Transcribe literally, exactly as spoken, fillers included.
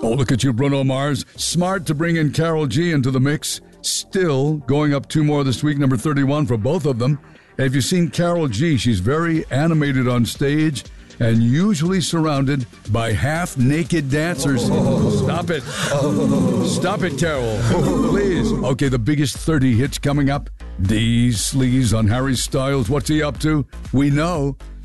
Oh, look at you, Bruno Mars. Smart to bring in Karol G into the mix. Still going up two more this week, number thirty-one for both of them. Have you seen Karol G? She's very animated on stage and usually surrounded by half-naked dancers. Oh. Stop it. Oh. Stop it, Carol. Please. Okay, the biggest thirty hits coming up. These sleaze on Harry Styles. What's he up to? We know.